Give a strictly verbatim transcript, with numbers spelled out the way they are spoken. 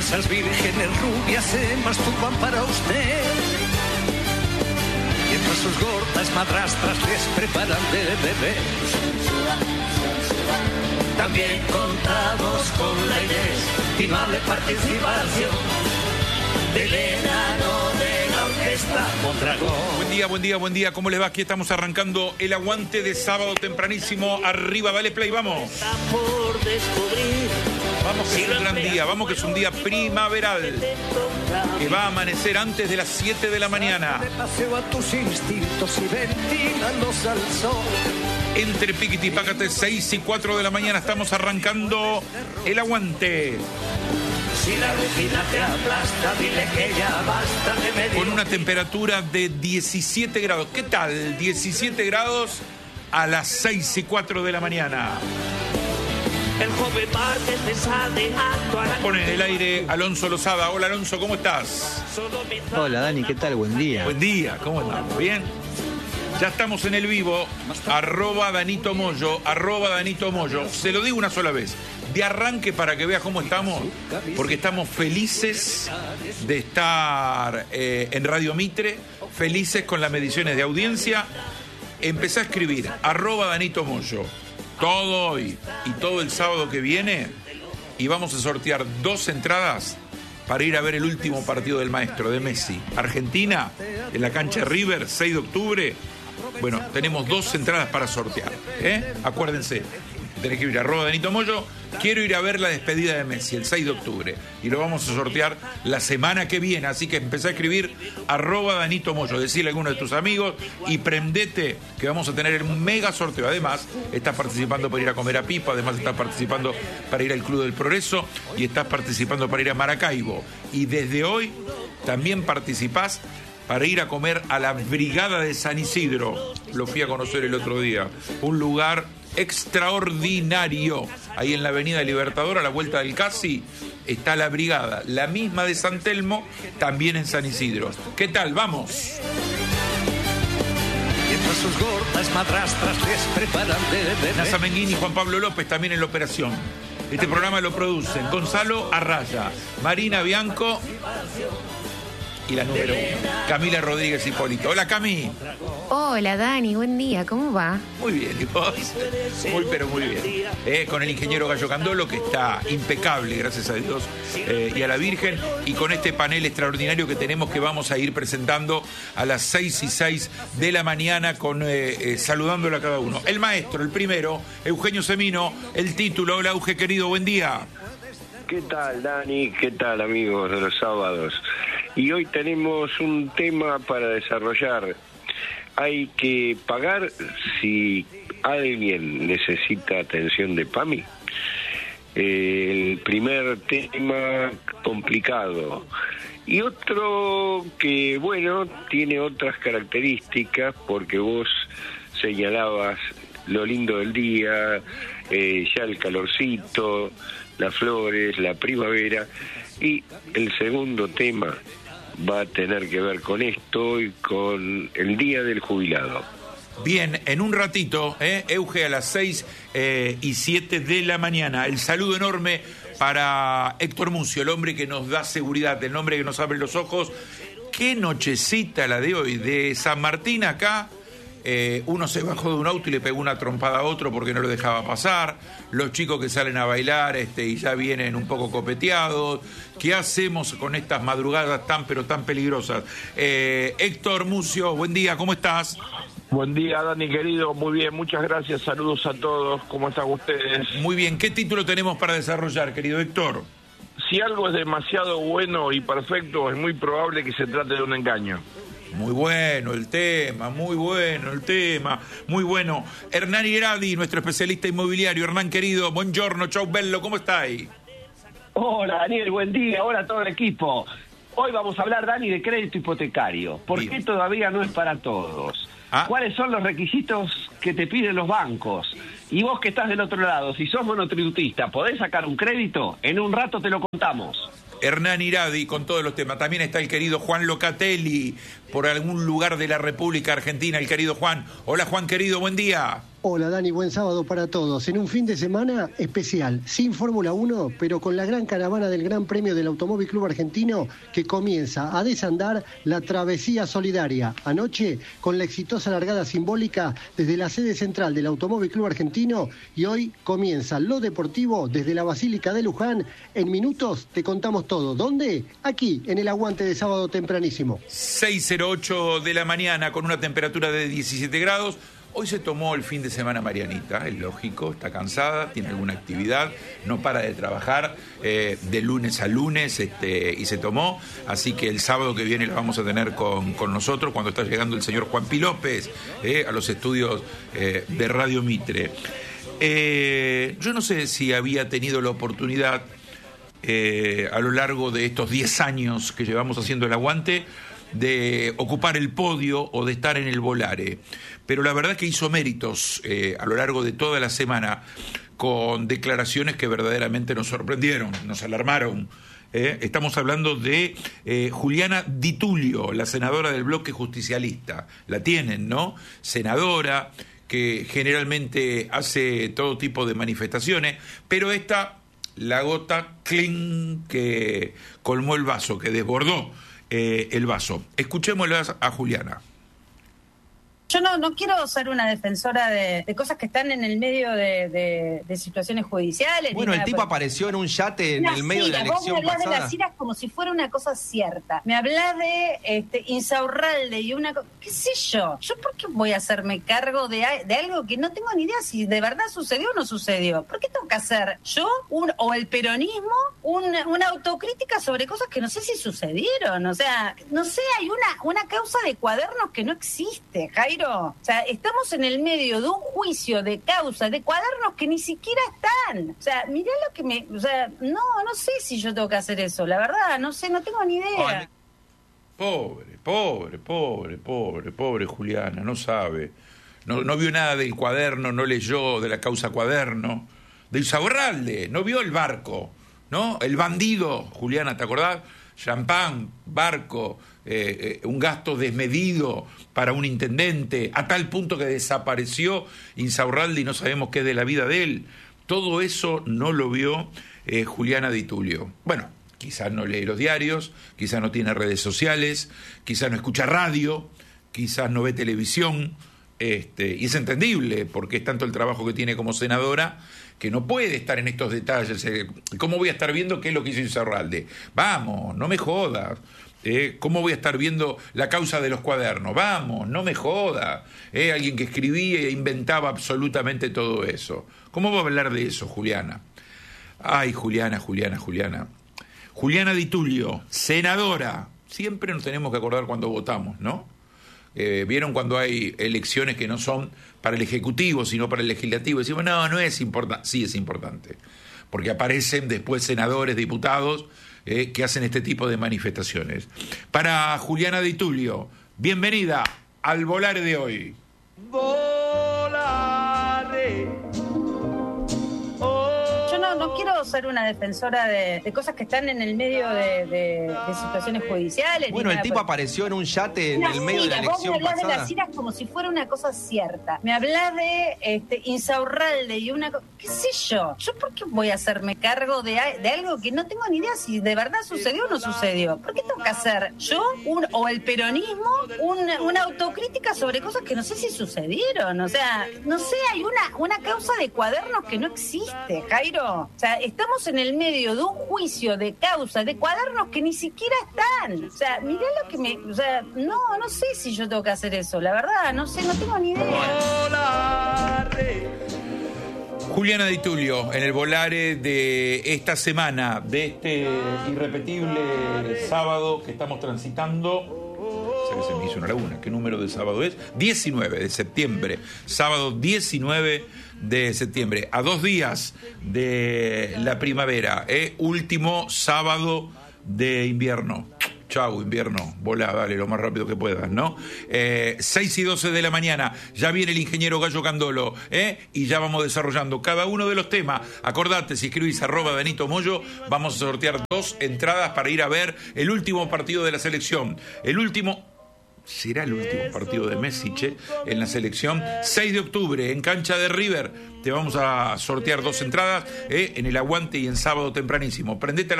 esas vírgenes rubias se masturban para usted. Mientras sus gordas madrastras les preparan de beber. También contamos con la inestimable participación del enano de la orquesta Mondragón. Buen día, buen día, buen día. ¿Cómo les va? Aquí estamos arrancando el aguante de sábado tempranísimo. Arriba, dale play, vamos. Está por descubrir. Vamos que es un gran día, vamos que es un día primaveral. Que va a amanecer antes de las siete de la mañana. Paseo a tus instintos y ventilalos al sol. Entre Piquiti y Pácate, seis y cuatro de la mañana estamos arrancando el aguante. Si la rutina te aplasta, dile que ya basta de medir. Con una temperatura de diecisiete grados. ¿Qué tal? diecisiete grados a las seis y cuatro de la mañana. El joven Márquez te sale actuar. Pone en el aire Alonso Lozada. Hola Alonso, ¿cómo estás? Hola Dani, ¿qué tal? Buen día. Buen día, ¿cómo estamos? ¿Bien? Ya estamos en el vivo, arroba Danito Moyo, arroba Danito Moyo. Se lo digo una sola vez, de arranque para que veas cómo estamos, porque estamos felices de estar eh, en Radio Mitre, felices con las mediciones de audiencia. Empecé a escribir, arroba Danito Moyo, todo hoy y todo el sábado que viene, y vamos a sortear dos entradas para ir a ver el último partido del maestro, de Messi. Argentina, en la cancha River, seis de octubre. Bueno, tenemos dos entradas para sortear, ¿eh? Acuérdense, tenés que ir a arroba Danito Moyo. Quiero ir a ver la despedida de Messi el seis de octubre y lo vamos a sortear la semana que viene, así que empecé a escribir arroba Danito Moyo, decirle a alguno de tus amigos y prendete que vamos a tener un mega sorteo. Además, estás participando para ir a comer a Pipa, además estás participando para ir al Club del Progreso y estás participando para ir a Maracaibo. Y desde hoy también participás para ir a comer a la Brigada de San Isidro. Lo fui a conocer el otro día. Un lugar extraordinario. Ahí en la Avenida Libertador, a la vuelta del Casi, está la Brigada. La misma de San Telmo, también en San Isidro. ¿Qué tal? Vamos. Mientras sus gordas madrastras les preparan de beber. Nasa Menguini y Juan Pablo López también en la operación. Este programa lo producen Gonzalo Arraya, Marina Bianco y la número uno, Camila Rodríguez Hipólito. Hola, Cami. Hola, Dani, buen día, ¿cómo va? Muy bien, ¿y vos? Muy, pero muy bien. Eh, con el ingeniero Gallo Candolo, que está impecable, gracias a Dios, eh, y a la Virgen, y con este panel extraordinario que tenemos, que vamos a ir presentando a las seis y seis de la mañana, con eh, eh, saludándolo a cada uno. El maestro, el primero, Eugenio Semino, el título. Hola, Euge, querido, buen día. ¿Qué tal, Dani? ¿Qué tal, amigos de los sábados? Y hoy tenemos un tema para desarrollar. Hay que pagar si alguien necesita atención de PAMI. Eh, el primer tema complicado. Y otro que, bueno, tiene otras características, porque vos señalabas lo lindo del día, eh, ya el calorcito, las flores, la primavera. Y el segundo tema va a tener que ver con esto y con el Día del Jubilado. Bien, en un ratito, ¿eh? Euge, a las seis eh, y siete de la mañana. El saludo enorme para Héctor Mucio, el hombre que nos da seguridad, el hombre que nos abre los ojos. Qué nochecita la de hoy, de San Martín acá. Eh, uno se bajó de un auto y le pegó una trompada a otro porque no lo dejaba pasar. Los chicos que salen a bailar este, y ya vienen un poco copeteados. ¿Qué hacemos con estas madrugadas tan pero tan peligrosas? Eh, Héctor Mucio, buen día, ¿cómo estás? Buen día, Dani, querido. Muy bien, muchas gracias. Saludos a todos. ¿Cómo están ustedes? Muy bien. ¿Qué título tenemos para desarrollar, querido Héctor? Si algo es demasiado bueno y perfecto, es muy probable que se trate de un engaño. Muy bueno el tema, muy bueno el tema, muy bueno. Hernán Iradi, nuestro especialista inmobiliario. Hernán, querido, buongiorno, chau bello, ¿cómo estáis? Hola, Daniel, buen día. Hola a todo el equipo. Hoy vamos a hablar, Dani, de crédito hipotecario. ¿Por Bien. qué todavía no es para todos? Ah. ¿Cuáles son los requisitos que te piden los bancos? Y vos que estás del otro lado, si sos monotributista, ¿podés sacar un crédito? En un rato te lo contamos. Hernán Iradi con todos los temas. También está el querido Juan Locatelli, por algún lugar de la República Argentina, el querido Juan. Hola Juan, querido, buen día. Hola Dani, buen sábado para todos. En un fin de semana especial, sin Fórmula uno, pero con la gran caravana del Gran Premio del Automóvil Club Argentino, que comienza a desandar la travesía solidaria. Anoche, con la exitosa largada simbólica desde la sede central del Automóvil Club Argentino, y hoy comienza lo deportivo desde la Basílica de Luján. En minutos te contamos todo. ¿Dónde? Aquí, en el aguante de sábado tempranísimo. seis cero ocho de la mañana con una temperatura de diecisiete grados. Hoy se tomó el fin de semana Marianita, es lógico, está cansada, tiene alguna actividad, no para de trabajar eh, de lunes a lunes este, y se tomó, así que el sábado que viene la vamos a tener con, con nosotros cuando está llegando el señor Juan Pi López eh, a los estudios eh, de Radio Mitre. Eh, yo no sé si había tenido la oportunidad eh, a lo largo de estos diez años que llevamos haciendo el aguante de ocupar el podio o de estar en el volare, pero la verdad que hizo méritos eh, a lo largo de toda la semana con declaraciones que verdaderamente nos sorprendieron, nos alarmaron. Eh, estamos hablando de eh, Juliana Di Tulio, la senadora del bloque justicialista. La tienen, ¿no? Senadora que generalmente hace todo tipo de manifestaciones, pero esta, la gota clean que colmó el vaso, que desbordó Eh, el vaso. Escuchémoslas a Juliana. Yo no, no quiero ser una defensora de, de cosas que están en el medio de, de, de situaciones judiciales. Bueno, el tipo apareció en un yate en el medio de la elección pasada. Vos me hablás de las iras como si fuera una cosa cierta. Me hablás de este, Insaurralde y una cosa... ¿Qué sé yo? ¿Yo por qué voy a hacerme cargo de, de algo que no tengo ni idea si de verdad sucedió o no sucedió? ¿Por qué tengo que hacer yo un, o el peronismo una, una autocrítica sobre cosas que no sé si sucedieron? O sea, no sé, hay una, una causa de cuadernos que no existe, Jairo. O sea, estamos en el medio de un juicio de causa, de cuadernos que ni siquiera están. O sea, mirá lo que me... O sea, no, no sé si yo tengo que hacer eso, la verdad, no sé, no tengo ni idea. Ay, pobre, pobre, pobre, pobre, pobre Juliana, no sabe. No, no vio nada del cuaderno, no leyó de la causa cuaderno. De Insaurralde, no vio el barco, ¿no? El bandido, Juliana, ¿te acordás? Champán, barco... Eh, eh, un gasto desmedido para un intendente, a tal punto que desapareció Insaurralde y no sabemos qué es de la vida de él. Todo eso no lo vio eh, Juliana Di Tulio. Bueno, quizás no lee los diarios, quizás no tiene redes sociales, quizás no escucha radio, quizás no ve televisión, este, y es entendible porque es tanto el trabajo que tiene como senadora que no puede estar en estos detalles. ¿Cómo voy a estar viendo qué es lo que hizo Insaurralde? Vamos, no me jodas. Eh, ¿Cómo voy a estar viendo la causa de los cuadernos? Vamos, no me joda. Eh, alguien que escribía e inventaba absolutamente todo eso. ¿Cómo va a hablar de eso, Juliana? Ay, Juliana, Juliana, Juliana. Juliana Di Tulio, senadora. Siempre nos tenemos que acordar cuando votamos, ¿no? Eh, ¿Vieron cuando hay elecciones que no son para el Ejecutivo, sino para el Legislativo? Decimos, no, no es importante. Sí es importante. Porque aparecen después senadores, diputados... Eh, que hacen este tipo de manifestaciones. Para Juliana Di Tulio, bienvenida al Volare de hoy. Volare. Yo no, no quiero ser una defensora de, de cosas que están en el medio de, de, de situaciones judiciales. Bueno, el tipo por... apareció en un yate en el medio de la elección pasada. Vos me hablás de las iras como si fuera una cosa cierta. Me hablás de este, Insaurralde y una cosa... ¿Qué sé yo? ¿Yo por qué voy a hacerme cargo de, de algo que no tengo ni idea si de verdad sucedió o no sucedió? ¿Por qué tengo que hacer yo un, o el peronismo una, una autocrítica sobre cosas que no sé si sucedieron? O sea, no sé, hay una, una causa de cuadernos que no existe, Jairo. O sea, estamos en el medio de un juicio de causa, de cuadernos que ni siquiera están. O sea, mirá lo que me... O sea, no, no sé si yo tengo que hacer eso, la verdad, no sé, no tengo ni idea. Juliana Di Tulio, en el Volare de esta semana, de este irrepetible sábado que estamos transitando. Se me hizo una laguna. ¿Qué número de sábado es? diecinueve de septiembre. Sábado diecinueve de septiembre. A dos días de la primavera. ¿eh? Último sábado de invierno. Chao. Chau, invierno, volá, dale, lo más rápido que puedas, ¿no? Eh, seis y doce de la mañana, ya viene el ingeniero Gallo Candolo, ¿eh? Y ya vamos desarrollando cada uno de los temas. Acordate, si escribís arroba Danito Moyo, vamos a sortear dos entradas para ir a ver el último partido de la selección. El último... será el último partido de Messi, che, en la selección. seis de octubre, en cancha de River. Te vamos a sortear dos entradas, eh, en el aguante y en sábado tempranísimo. Prendete a la